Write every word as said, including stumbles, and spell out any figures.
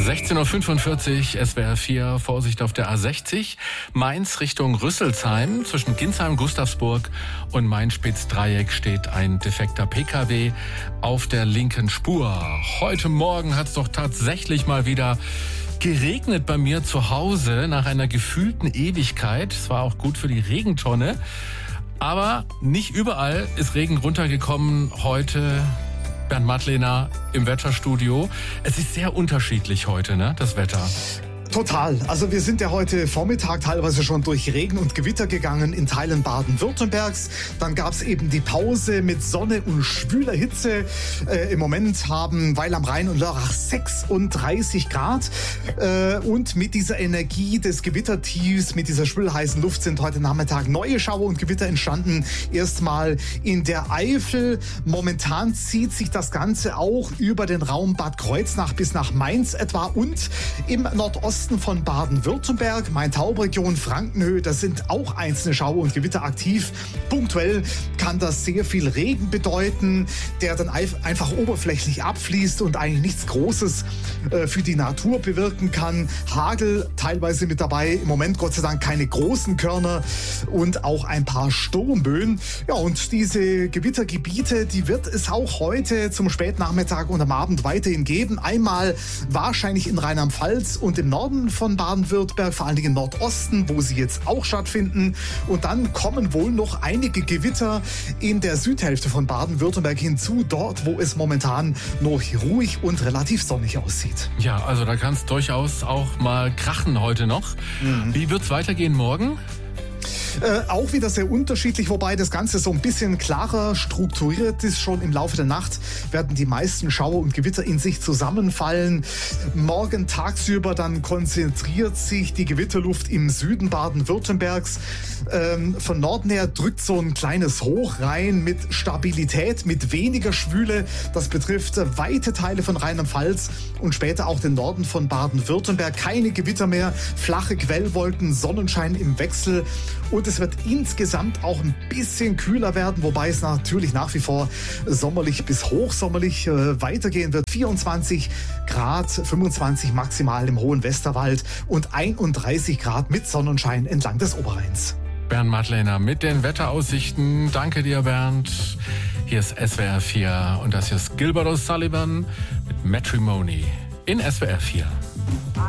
sechzehn Uhr fünfundvierzig, S W R vier, Vorsicht auf der A sechzig. Mainz Richtung Rüsselsheim. Zwischen Ginsheim, Gustavsburg und Main-Spitz-Dreieck steht ein defekter P K W auf der linken Spur. Heute Morgen hat es doch tatsächlich mal wieder geregnet bei mir zu Hause nach einer gefühlten Ewigkeit. Es war auch gut für die Regentonne. Aber nicht überall ist Regen runtergekommen heute. Bernd Madlener im Wetterstudio. Es ist sehr unterschiedlich heute, ne, das Wetter. Total. Also wir sind ja heute Vormittag teilweise schon durch Regen und Gewitter gegangen in Teilen Baden-Württembergs. Dann gab es eben die Pause mit Sonne und schwüler Hitze. Äh, Im Moment haben Weil am Rhein und Lörrach sechsunddreißig Grad. Äh, und mit dieser Energie des Gewittertiefs, mit dieser schwülheißen Luft sind heute Nachmittag neue Schauer und Gewitter entstanden. Erstmal in der Eifel. Momentan zieht sich das Ganze auch über den Raum Bad Kreuznach bis nach Mainz etwa und im Nordosten von Baden-Württemberg, Main-Taunus-Region, Frankenhöhe, da sind auch einzelne Schauer und Gewitter aktiv. Punktuell kann das sehr viel Regen bedeuten, der dann einfach oberflächlich abfließt und eigentlich nichts Großes äh, für die Natur bewirken kann. Hagel teilweise mit dabei, im Moment Gott sei Dank keine großen Körner und auch ein paar Sturmböen. Ja, und diese Gewittergebiete, die wird es auch heute zum Spätnachmittag und am Abend weiterhin geben. Einmal wahrscheinlich in Rheinland-Pfalz und im Norden von Baden-Württemberg, vor allen Dingen im Nordosten, wo sie jetzt auch stattfinden. Und dann kommen wohl noch einige Gewitter in der Südhälfte von Baden-Württemberg hinzu, dort, wo es momentan noch ruhig und relativ sonnig aussieht. Ja, also da kann es durchaus auch mal krachen heute noch. Mhm. Wie wird es weitergehen morgen? Äh, auch wieder sehr unterschiedlich, wobei das Ganze so ein bisschen klarer strukturiert ist. Schon im Laufe der Nacht werden die meisten Schauer und Gewitter in sich zusammenfallen. Morgen tagsüber dann konzentriert sich die Gewitterluft im Süden Baden-Württembergs. Ähm, von Norden her drückt so ein kleines Hoch rein mit Stabilität, mit weniger Schwüle. Das betrifft weite Teile von Rheinland-Pfalz und später auch den Norden von Baden-Württemberg. Keine Gewitter mehr, flache Quellwolken, Sonnenschein im Wechsel. Und es wird insgesamt auch ein bisschen kühler werden, wobei es natürlich nach wie vor sommerlich bis hochsommerlich äh, weitergehen wird. vierundzwanzig Grad, fünfundzwanzig maximal im hohen Westerwald und einunddreißig Grad mit Sonnenschein entlang des Oberrheins. Bernd Madlener mit den Wetteraussichten. Danke dir, Bernd. Hier ist S W R vier und das hier ist Gilbert O'Sullivan mit Matrimony in S W R vier.